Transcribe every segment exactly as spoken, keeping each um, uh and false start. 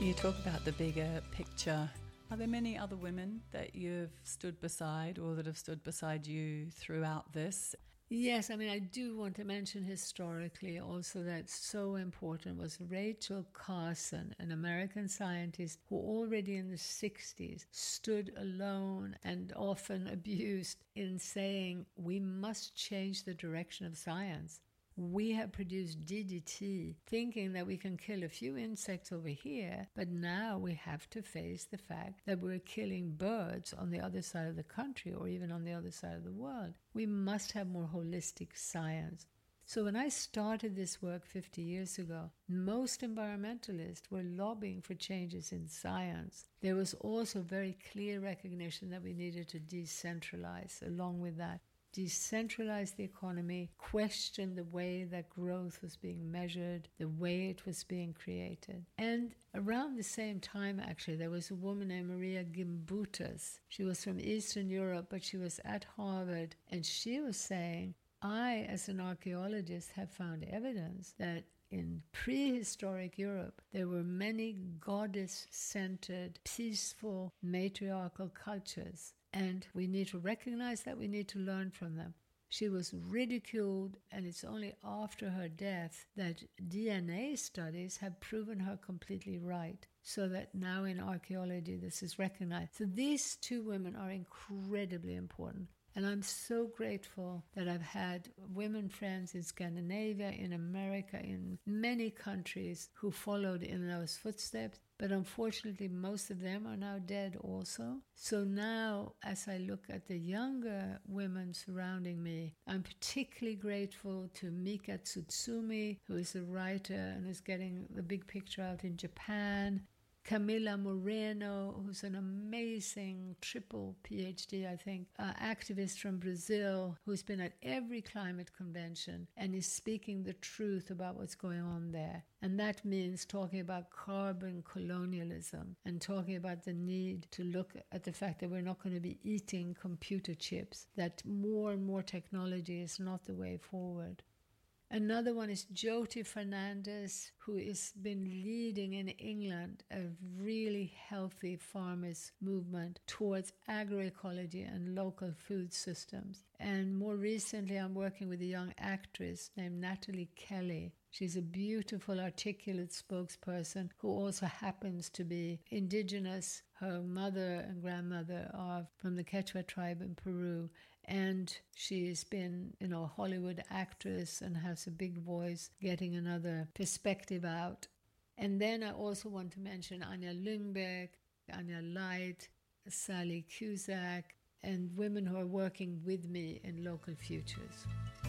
You talk about the bigger picture. Are there many other women that you've stood beside or that have stood beside you throughout this? Yes, I mean, I do want to mention historically also that so important was Rachel Carson, an American scientist who already in the sixties stood alone and often abused in saying, we must change the direction of science. We have produced D D T thinking that we can kill a few insects over here, but now we have to face the fact that we're killing birds on the other side of the country or even on the other side of the world. We must have more holistic science. So when I started this work fifty years ago, most environmentalists were lobbying for changes in science. There was also very clear recognition that we needed to decentralize along with that. Decentralize the economy, question the way that growth was being measured, the way it was being created. And around the same time, actually, there was a woman named Maria Gimbutas. She was from Eastern Europe, but she was at Harvard, and she was saying, I, as an archaeologist, have found evidence that in prehistoric Europe, there were many goddess-centered, peaceful, matriarchal cultures. And we need to recognize that, we need to learn from them. She was ridiculed, and it's only after her death that D N A studies have proven her completely right. So that now in archaeology this is recognized. So these two women are incredibly important. And I'm so grateful that I've had women friends in Scandinavia, in America, in many countries who followed in those footsteps. But unfortunately, most of them are now dead also. So now, as I look at the younger women surrounding me, I'm particularly grateful to Mika Tsutsumi, who is a writer and is getting the big picture out in Japan. Camila Moreno, who's an amazing triple PhD, I think, uh, activist from Brazil, who's been at every climate convention and is speaking the truth about what's going on there. And that means talking about carbon colonialism and talking about the need to look at the fact that we're not going to be eating computer chips, that more and more technology is not the way forward. Another one is Jyoti Fernandez, who has been leading in England a really healthy farmers movement towards agroecology and local food systems. And more recently, I'm working with a young actress named Natalie Kelly. She's a beautiful, articulate spokesperson who also happens to be indigenous. Her mother and grandmother are from the Quechua tribe in Peru. And she's been, you know, a Hollywood actress and has a big voice, getting another perspective out. And then I also want to mention Anja Lyngbeck, Anja Light, Sally Cusack, and women who are working with me in Local Futures.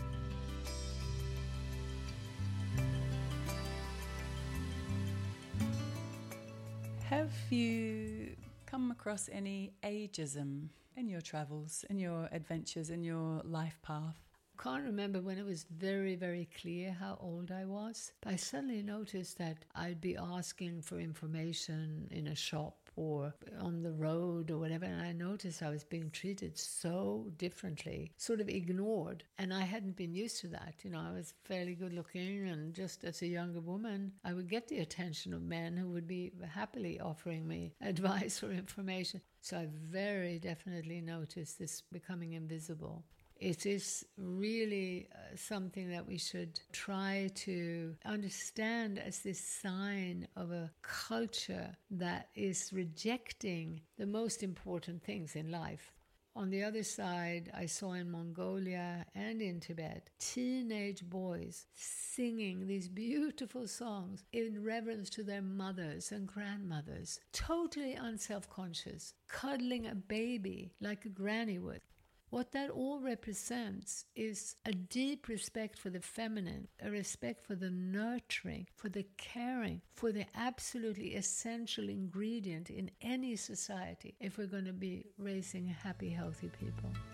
Have you come across any ageism in your travels, in your adventures, in your life path? I can't remember when it was very, very clear how old I was, but I suddenly noticed that I'd be asking for information in a shop or on the road or whatever, and I noticed I was being treated so differently, sort of ignored, and I hadn't been used to that. You know, I was fairly good looking, and just as a younger woman, I would get the attention of men who would be happily offering me advice or information. So I very definitely noticed this becoming invisible. It is really uh, something that we should try to understand as this sign of a culture that is rejecting the most important things in life. On the other side, I saw in Mongolia and in Tibet teenage boys singing these beautiful songs in reverence to their mothers and grandmothers, totally unself-conscious, cuddling a baby like a granny would. What that all represents is a deep respect for the feminine, a respect for the nurturing, for the caring, for the absolutely essential ingredient in any society if we're going to be raising happy, healthy people.